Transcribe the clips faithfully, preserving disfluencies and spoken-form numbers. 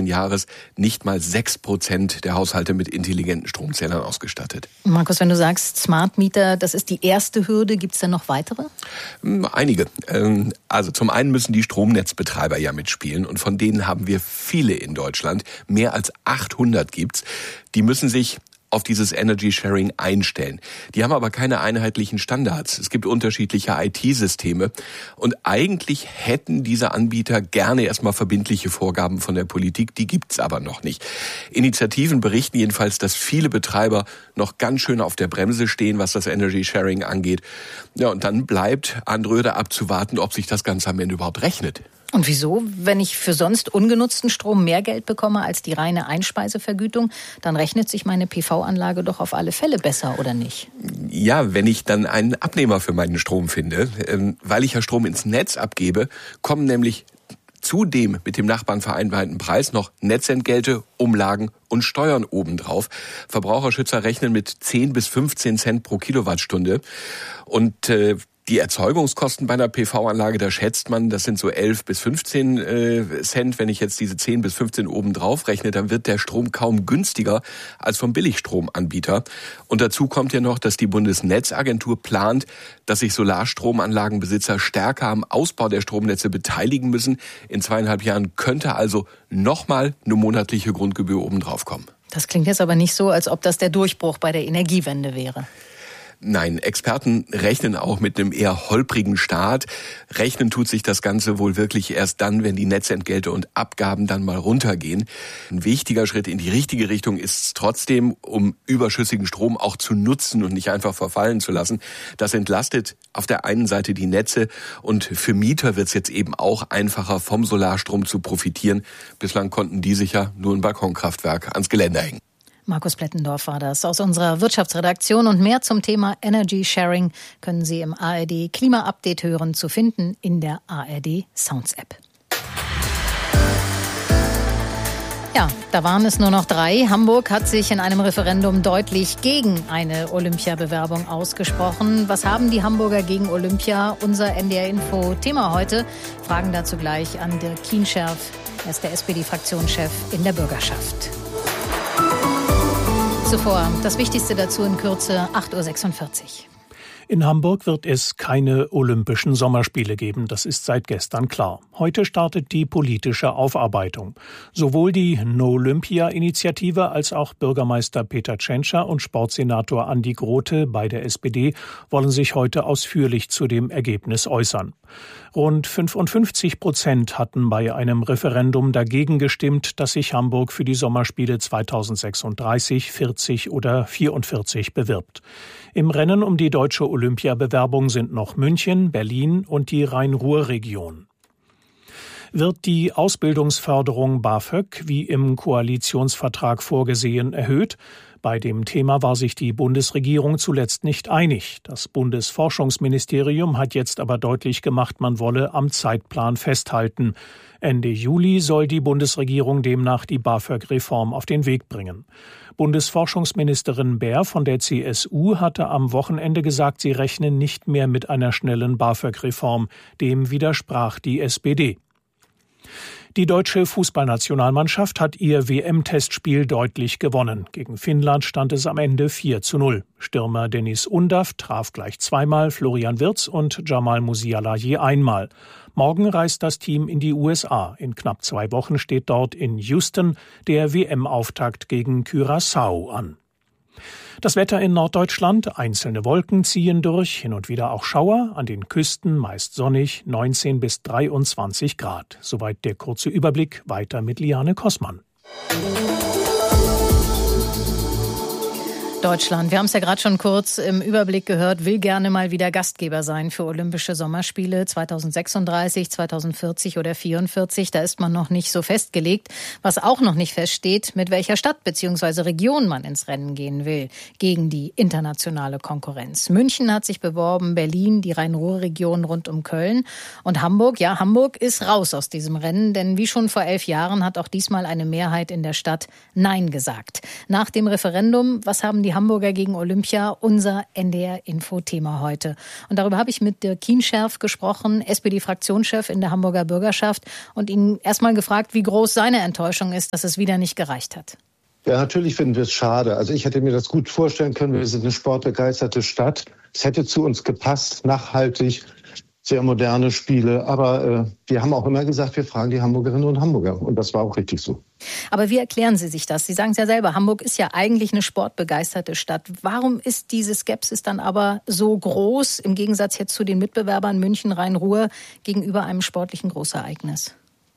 vergangenen Jahres nicht mal sechs Prozent der Haushalte mit intelligenten Stromzählern ausgestattet. Markus, wenn du sagst Smart Meter, das ist die erste Hürde, gibt es denn noch weitere? Einige. Also zum einen müssen die Stromnetzbetreiber ja mitspielen und von denen haben wir viele in Deutschland. Mehr als achthundert gibt's. Die müssen sich auf dieses Energy Sharing einstellen. Die haben aber keine einheitlichen Standards. Es gibt unterschiedliche I T-Systeme und eigentlich hätten diese Anbieter gerne erstmal verbindliche Vorgaben von der Politik, die gibt's aber noch nicht. Initiativen berichten jedenfalls, dass viele Betreiber noch ganz schön auf der Bremse stehen, was das Energy Sharing angeht. Ja, und dann bleibt Andröde abzuwarten, ob sich das Ganze am Ende überhaupt rechnet. Und wieso? Wenn ich für sonst ungenutzten Strom mehr Geld bekomme als die reine Einspeisevergütung, dann rechnet sich meine P V-Anlage doch auf alle Fälle besser, oder nicht? Ja, wenn ich dann einen Abnehmer für meinen Strom finde, weil ich ja Strom ins Netz abgebe, kommen nämlich zu dem mit dem Nachbarn vereinbarten Preis noch Netzentgelte, Umlagen und Steuern obendrauf. Verbraucherschützer rechnen mit zehn bis fünfzehn Cent pro Kilowattstunde. Und äh, die Erzeugungskosten bei einer P V-Anlage, da schätzt man, das sind so elf bis fünfzehn äh, Cent. Wenn ich jetzt diese zehn bis fünfzehn oben drauf rechne, dann wird der Strom kaum günstiger als vom Billigstromanbieter. Und dazu kommt ja noch, dass die Bundesnetzagentur plant, dass sich Solarstromanlagenbesitzer stärker am Ausbau der Stromnetze beteiligen müssen. In zweieinhalb Jahren könnte also nochmal eine monatliche Grundgebühr obendrauf kommen. Das klingt jetzt aber nicht so, als ob das der Durchbruch bei der Energiewende wäre. Nein, Experten rechnen auch mit einem eher holprigen Start. Rechnen tut sich das Ganze wohl wirklich erst dann, wenn die Netzentgelte und Abgaben dann mal runtergehen. Ein wichtiger Schritt in die richtige Richtung ist es trotzdem, um überschüssigen Strom auch zu nutzen und nicht einfach verfallen zu lassen. Das entlastet auf der einen Seite die Netze und für Mieter wird es jetzt eben auch einfacher, vom Solarstrom zu profitieren. Bislang konnten die sich ja nur ein Balkonkraftwerk ans Geländer hängen. Markus Plettendorf war das aus unserer Wirtschaftsredaktion. Und mehr zum Thema Energy Sharing können Sie im A R D Klima-Update hören, zu finden in der A R D Sounds App. Ja, da waren es nur noch drei. Hamburg hat sich in einem Referendum deutlich gegen eine Olympiabewerbung ausgesprochen. Was haben die Hamburger gegen Olympia? Unser N D R-Info-Thema heute. Fragen dazu gleich an Dirk Kienscherf. Er ist der S P D-Fraktionschef in der Bürgerschaft. Zuvor das Wichtigste dazu in Kürze, acht Uhr sechsundvierzig. In Hamburg wird es keine Olympischen Sommerspiele geben, das ist seit gestern klar. Heute startet die politische Aufarbeitung. Sowohl die No-Olympia-Initiative als auch Bürgermeister Peter Tschentscher und Sportsenator Andi Grote bei der S P D wollen sich heute ausführlich zu dem Ergebnis äußern. Rund fünfundfünfzig Prozent hatten bei einem Referendum dagegen gestimmt, dass sich Hamburg für die Sommerspiele zweitausendsechsunddreißig, vierzig oder vierundvierzig bewirbt. Im Rennen um die deutsche Olympiabewerbung sind noch München, Berlin und die Rhein-Ruhr-Region. Wird die Ausbildungsförderung BAföG wie im Koalitionsvertrag vorgesehen erhöht? Bei dem Thema war sich die Bundesregierung zuletzt nicht einig. Das Bundesforschungsministerium hat jetzt aber deutlich gemacht, man wolle am Zeitplan festhalten. Ende Juli soll die Bundesregierung demnach die BAföG-Reform auf den Weg bringen. Bundesforschungsministerin Baer von der C S U hatte am Wochenende gesagt, sie rechne nicht mehr mit einer schnellen BAföG-Reform. Dem widersprach die S P D. Die deutsche Fußballnationalmannschaft hat ihr W M-Testspiel deutlich gewonnen. Gegen Finnland stand es am Ende vier zu null. Stürmer Dennis Undav traf gleich zweimal, Florian Wirtz und Jamal Musiala je einmal. Morgen reist das Team in die U S A. In knapp zwei Wochen steht dort in Houston der W M-Auftakt gegen Curaçao an. Das Wetter in Norddeutschland, einzelne Wolken ziehen durch, hin und wieder auch Schauer, an den Küsten meist sonnig, neunzehn bis dreiundzwanzig Grad. Soweit der kurze Überblick, weiter mit Liane Kossmann. Deutschland, wir haben es ja gerade schon kurz im Überblick gehört, will gerne mal wieder Gastgeber sein für Olympische Sommerspiele zweitausendsechsunddreißig, zweitausendvierzig oder vierundvierzig. Da ist man noch nicht so festgelegt. Was auch noch nicht feststeht, mit welcher Stadt bzw. Region man ins Rennen gehen will gegen die internationale Konkurrenz. München hat sich beworben, Berlin, die Rhein-Ruhr-Region rund um Köln und Hamburg. Ja, Hamburg ist raus aus diesem Rennen, denn wie schon vor elf Jahren hat auch diesmal eine Mehrheit in der Stadt Nein gesagt. Nach dem Referendum, was haben die die Hamburger gegen Olympia, unser N D R-Info-Thema heute. Und darüber habe ich mit Dirk Kienscherf gesprochen, S P D-Fraktionschef in der Hamburger Bürgerschaft, und ihn erstmal gefragt, wie groß seine Enttäuschung ist, dass es wieder nicht gereicht hat. Ja, natürlich finden wir es schade. Also ich hätte mir das gut vorstellen können. Wir sind eine sportbegeisterte Stadt. Es hätte zu uns gepasst, nachhaltig, sehr moderne Spiele. Aber äh, wir haben auch immer gesagt, wir fragen die Hamburgerinnen und Hamburger. Und das war auch richtig so. Aber wie erklären Sie sich das? Sie sagen es ja selber, Hamburg ist ja eigentlich eine sportbegeisterte Stadt. Warum ist diese Skepsis dann aber so groß, im Gegensatz jetzt zu den Mitbewerbern München, Rhein-Ruhr, gegenüber einem sportlichen Großereignis?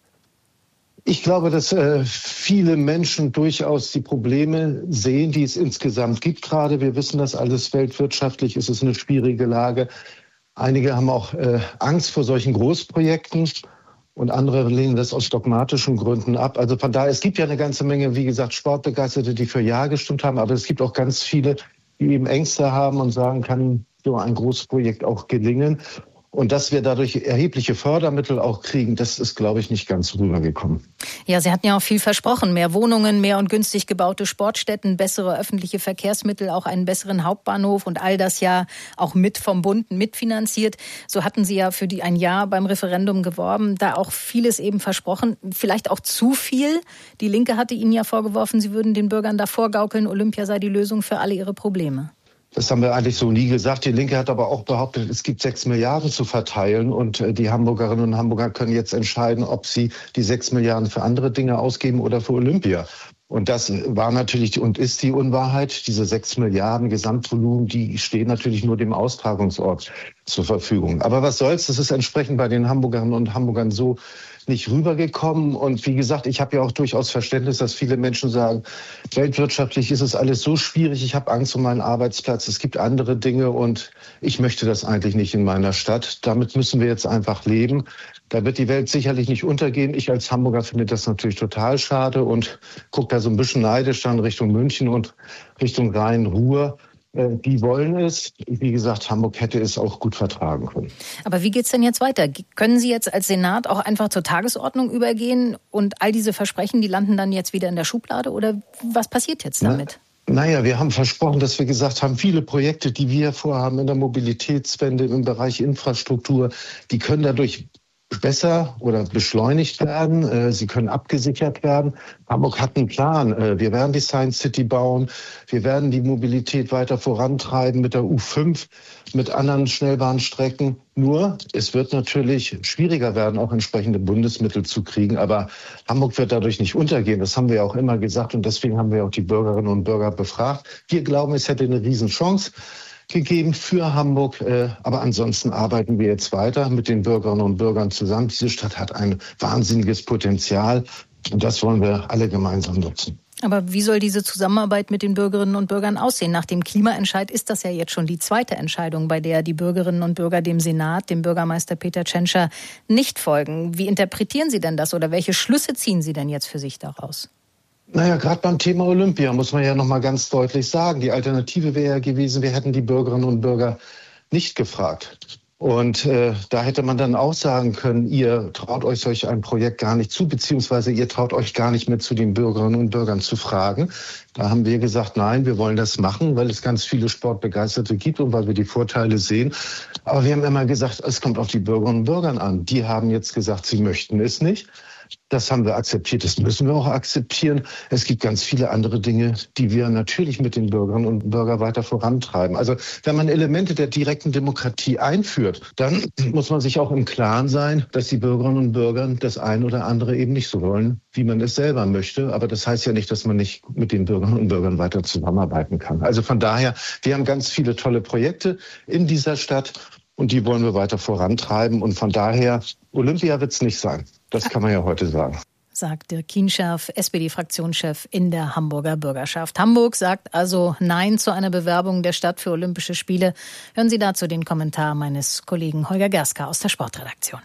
Ich glaube, dass äh, viele Menschen durchaus die Probleme sehen, die es insgesamt gibt gerade. Wir wissen das alles, weltwirtschaftlich ist es eine schwierige Lage. Einige haben auch äh, Angst vor solchen Großprojekten und andere lehnen das aus dogmatischen Gründen ab. Also von daher, es gibt ja eine ganze Menge, wie gesagt, Sportbegeisterte, die für Ja gestimmt haben, aber es gibt auch ganz viele, die eben Ängste haben und sagen, kann so ein Großprojekt auch gelingen? Und dass wir dadurch erhebliche Fördermittel auch kriegen, das ist, glaube ich, nicht ganz rübergekommen. Ja, Sie hatten ja auch viel versprochen. Mehr Wohnungen, mehr und günstig gebaute Sportstätten, bessere öffentliche Verkehrsmittel, auch einen besseren Hauptbahnhof und all das ja auch mit vom Bund mitfinanziert. So hatten Sie ja für die ein Jahr beim Referendum geworben, da auch vieles eben versprochen. Vielleicht auch zu viel. Die Linke hatte Ihnen ja vorgeworfen, Sie würden den Bürgern da vorgaukeln, Olympia sei die Lösung für alle ihre Probleme. Das haben wir eigentlich so nie gesagt. Die Linke hat aber auch behauptet, es gibt sechs Milliarden zu verteilen und die Hamburgerinnen und Hamburger können jetzt entscheiden, ob sie die sechs Milliarden für andere Dinge ausgeben oder für Olympia. Und das war natürlich und ist die Unwahrheit. Diese sechs Milliarden Gesamtvolumen, die stehen natürlich nur dem Austragungsort zur Verfügung. Aber was soll's, das ist entsprechend bei den Hamburgerinnen und Hamburgern so nicht rübergekommen. Und wie gesagt, ich habe ja auch durchaus Verständnis, dass viele Menschen sagen, weltwirtschaftlich ist es alles so schwierig, ich habe Angst um meinen Arbeitsplatz, es gibt andere Dinge und ich möchte das eigentlich nicht in meiner Stadt. Damit müssen wir jetzt einfach leben. Da wird die Welt sicherlich nicht untergehen. Ich als Hamburger finde das natürlich total schade und gucke da so ein bisschen neidisch dann Richtung München und Richtung Rhein-Ruhr. Die wollen es. Wie gesagt, Hamburg hätte es auch gut vertragen können. Aber wie geht's denn jetzt weiter? Können Sie jetzt als Senat auch einfach zur Tagesordnung übergehen und all diese Versprechen, die landen dann jetzt wieder in der Schublade? Oder was passiert jetzt damit? Na, naja, wir haben versprochen, dass wir gesagt haben, viele Projekte, die wir vorhaben in der Mobilitätswende, im Bereich Infrastruktur, die können dadurch besser oder beschleunigt werden. Sie können abgesichert werden. Hamburg hat einen Plan. Wir werden die Science City bauen. Wir werden die Mobilität weiter vorantreiben mit der U fünf, mit anderen Schnellbahnstrecken. Nur, es wird natürlich schwieriger werden, auch entsprechende Bundesmittel zu kriegen. Aber Hamburg wird dadurch nicht untergehen. Das haben wir ja auch immer gesagt. Und deswegen haben wir auch die Bürgerinnen und Bürger befragt. Wir glauben, es hätte eine Riesenchance gegeben für Hamburg. Aber ansonsten arbeiten wir jetzt weiter mit den Bürgerinnen und Bürgern zusammen. Diese Stadt hat ein wahnsinniges Potenzial und das wollen wir alle gemeinsam nutzen. Aber wie soll diese Zusammenarbeit mit den Bürgerinnen und Bürgern aussehen? Nach dem Klimaentscheid ist das ja jetzt schon die zweite Entscheidung, bei der die Bürgerinnen und Bürger dem Senat, dem Bürgermeister Peter Tschentscher, nicht folgen. Wie interpretieren Sie denn das oder welche Schlüsse ziehen Sie denn jetzt für sich daraus? Naja, gerade beim Thema Olympia muss man ja noch mal ganz deutlich sagen, die Alternative wäre ja gewesen, wir hätten die Bürgerinnen und Bürger nicht gefragt. Und äh, da hätte man dann auch sagen können, ihr traut euch solch ein Projekt gar nicht zu, beziehungsweise ihr traut euch gar nicht mehr zu den Bürgerinnen und Bürgern zu fragen. Da haben wir gesagt, nein, wir wollen das machen, weil es ganz viele Sportbegeisterte gibt und weil wir die Vorteile sehen. Aber wir haben immer gesagt, es kommt auf die Bürgerinnen und Bürger an. Die haben jetzt gesagt, sie möchten es nicht. Das haben wir akzeptiert, das müssen wir auch akzeptieren. Es gibt ganz viele andere Dinge, die wir natürlich mit den Bürgerinnen und Bürgern weiter vorantreiben. Also wenn man Elemente der direkten Demokratie einführt, dann muss man sich auch im Klaren sein, dass die Bürgerinnen und Bürger das eine oder andere eben nicht so wollen, wie man es selber möchte. Aber das heißt ja nicht, dass man nicht mit den Bürgerinnen und Bürgern weiter zusammenarbeiten kann. Also von daher, wir haben ganz viele tolle Projekte in dieser Stadt. Und die wollen wir weiter vorantreiben. Und von daher, Olympia wird es nicht sein. Das kann man ja heute sagen. Sagt Dirk Kienscherf, S P D-Fraktionschef in der Hamburger Bürgerschaft. Hamburg sagt also Nein zu einer Bewerbung der Stadt für Olympische Spiele. Hören Sie dazu den Kommentar meines Kollegen Holger Gerska aus der Sportredaktion.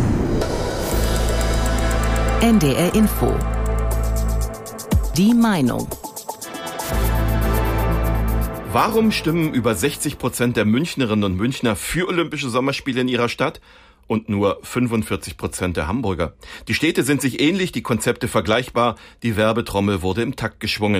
N D R Info. Die Meinung. Warum stimmen über sechzig Prozent der Münchnerinnen und Münchner für Olympische Sommerspiele in ihrer Stadt und nur fünfundvierzig Prozent der Hamburger? Die Städte sind sich ähnlich, die Konzepte vergleichbar, die Werbetrommel wurde im Takt geschwungen.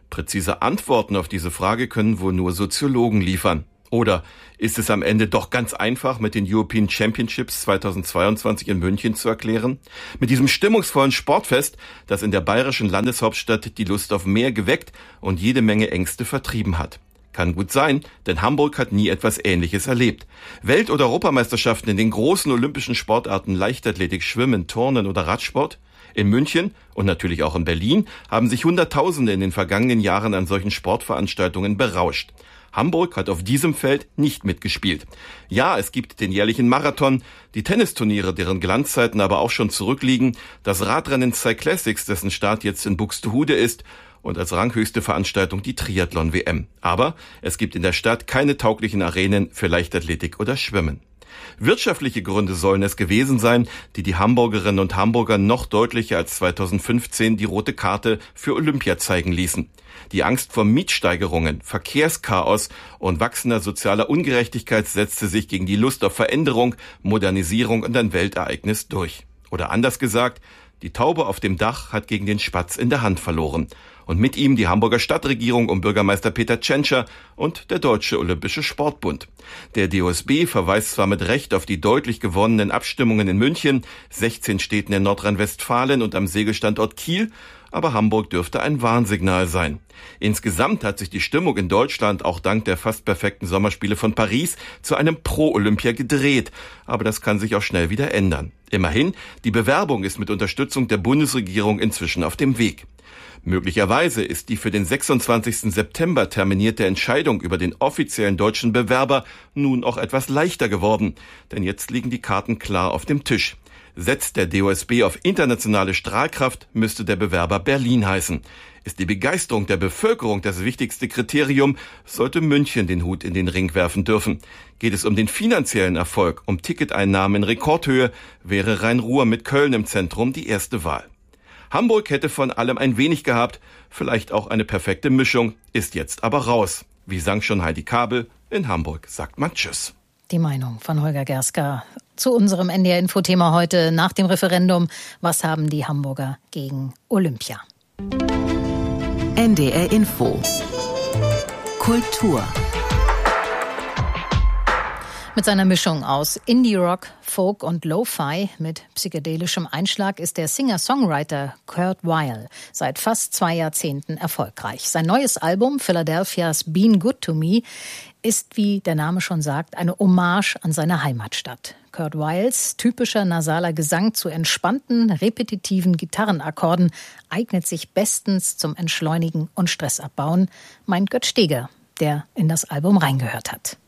Präzise Antworten auf diese Frage können wohl nur Soziologen liefern. Oder ist es am Ende doch ganz einfach, mit den European Championships zweitausendzweiundzwanzig in München zu erklären? Mit diesem stimmungsvollen Sportfest, das in der bayerischen Landeshauptstadt die Lust auf mehr geweckt und jede Menge Ängste vertrieben hat. Kann gut sein, denn Hamburg hat nie etwas Ähnliches erlebt. Welt- oder Europameisterschaften in den großen olympischen Sportarten Leichtathletik, Schwimmen, Turnen oder Radsport? In München und natürlich auch in Berlin haben sich Hunderttausende in den vergangenen Jahren an solchen Sportveranstaltungen berauscht. Hamburg hat auf diesem Feld nicht mitgespielt. Ja, es gibt den jährlichen Marathon, die Tennisturniere, deren Glanzzeiten aber auch schon zurückliegen, das Radrennen Cyclassics, dessen Start jetzt in Buxtehude ist, und als ranghöchste Veranstaltung die Triathlon-W M. Aber es gibt in der Stadt keine tauglichen Arenen für Leichtathletik oder Schwimmen. Wirtschaftliche Gründe sollen es gewesen sein, die die Hamburgerinnen und Hamburger noch deutlicher als zweitausendfünfzehn die rote Karte für Olympia zeigen ließen. Die Angst vor Mietsteigerungen, Verkehrschaos und wachsender sozialer Ungerechtigkeit setzte sich gegen die Lust auf Veränderung, Modernisierung und ein Weltereignis durch. Oder anders gesagt, die Taube auf dem Dach hat gegen den Spatz in der Hand verloren. Und mit ihm die Hamburger Stadtregierung um Bürgermeister Peter Tschentscher und der Deutsche Olympische Sportbund. Der D O S B verweist zwar mit Recht auf die deutlich gewonnenen Abstimmungen in München, sechzehn Städten in Nordrhein-Westfalen und am Segelstandort Kiel, aber Hamburg dürfte ein Warnsignal sein. Insgesamt hat sich die Stimmung in Deutschland auch dank der fast perfekten Sommerspiele von Paris zu einem Pro-Olympia gedreht. Aber das kann sich auch schnell wieder ändern. Immerhin, die Bewerbung ist mit Unterstützung der Bundesregierung inzwischen auf dem Weg. Möglicherweise ist die für den sechsundzwanzigsten September terminierte Entscheidung über den offiziellen deutschen Bewerber nun auch etwas leichter geworden. Denn jetzt liegen die Karten klar auf dem Tisch. Setzt der D O S B auf internationale Strahlkraft, müsste der Bewerber Berlin heißen. Ist die Begeisterung der Bevölkerung das wichtigste Kriterium, sollte München den Hut in den Ring werfen dürfen. Geht es um den finanziellen Erfolg, um Ticketeinnahmen in Rekordhöhe, wäre Rhein-Ruhr mit Köln im Zentrum die erste Wahl. Hamburg hätte von allem ein wenig gehabt, vielleicht auch eine perfekte Mischung, ist jetzt aber raus. Wie sang schon Heidi Kabel, in Hamburg sagt man Tschüss. Die Meinung von Holger Gerska zu unserem N D R-Info-Thema heute nach dem Referendum. Was haben die Hamburger gegen Olympia? N D R Info Kultur. Mit seiner Mischung aus Indie-Rock, Folk und Lo-Fi mit psychedelischem Einschlag ist der Singer-Songwriter Kurt Weill seit fast zwei Jahrzehnten erfolgreich. Sein neues Album Philadelphia's Been Good to Me ist, wie der Name schon sagt, eine Hommage an seine Heimatstadt. Kurt Weills typischer nasaler Gesang zu entspannten, repetitiven Gitarrenakkorden eignet sich bestens zum Entschleunigen und Stressabbauen, meint Götz Steger, der in das Album reingehört hat.